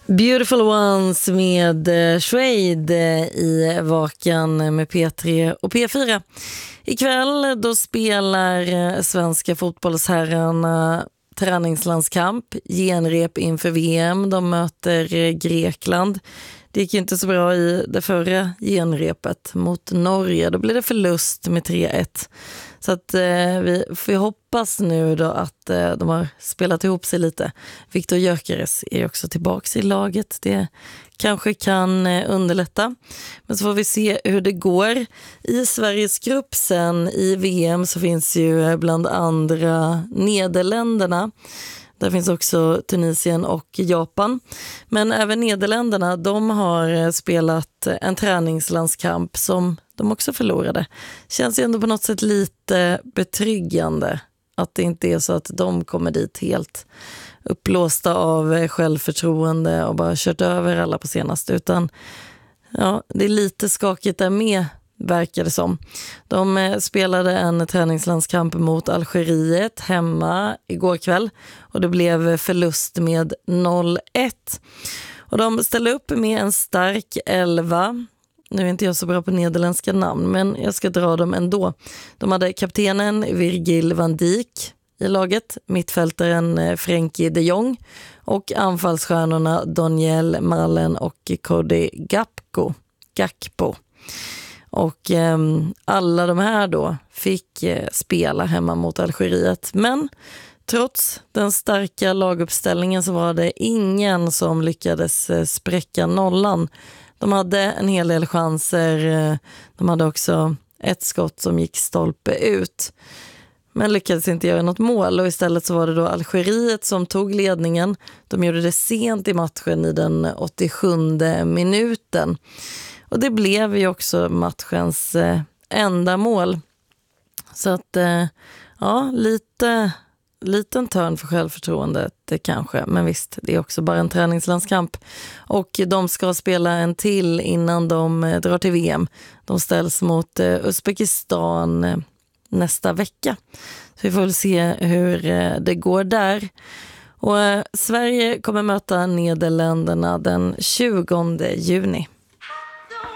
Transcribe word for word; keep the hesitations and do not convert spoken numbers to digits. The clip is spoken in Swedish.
Beautiful Ones med Shade i Vakan med P tre och P fyra. Ikväll då spelar svenska fotbollsherrarna träningslandskamp, genrep inför V M. De möter Grekland. Det gick inte så bra i det förra genrepet mot Norge. Då blev det förlust med tre ett. Så att eh, vi får hoppas nu då att eh, de har spelat ihop sig lite. Viktor Gyökeres är också tillbaka i laget. Det kanske kan eh, underlätta. Men så får vi se hur det går. I Sveriges grupp sen i V M så finns ju bland andra Nederländerna. Där finns också Tunisien och Japan. Men även Nederländerna, de har spelat en träningslandskamp som de också förlorade. Känns ju ändå på något sätt lite betryggande att det inte är så att de kommer dit helt upplåsta av självförtroende och bara kört över alla på senaste. Utan ja, det är lite skakigt där med, verkar det som. De spelade en träningslandskamp mot Algeriet hemma igår kväll och det blev förlust med noll ett. Och de ställde upp med en stark elva. Nu är inte jag så bra på nederländska namn, men jag ska dra dem ändå. De hade kaptenen Virgil van Dijk i laget, mittfältaren Frenkie de Jong och anfallsstjärnorna Daniel Malen och Cody Gakpo. Gakpo. Och eh, alla de här då fick eh, spela hemma mot Algeriet. Men trots den starka laguppställningen så var det ingen som lyckades eh, spräcka nollan. De hade en hel del chanser. Eh, de hade också ett skott som gick stolpe ut. Men lyckades inte göra något mål och istället så var det då Algeriet som tog ledningen. De gjorde det sent i matchen i den åttiosjunde minuten. Och det blev ju också matchens eh, enda mål. Så att, eh, ja, lite, liten törn för självförtroendet det kanske. Men visst, det är också bara en träningslandskamp. Och de ska spela en till innan de eh, drar till V M. De ställs mot eh, Uzbekistan eh, nästa vecka. Så vi får väl se hur eh, det går där. Och eh, Sverige kommer möta Nederländerna den tjugonde juni.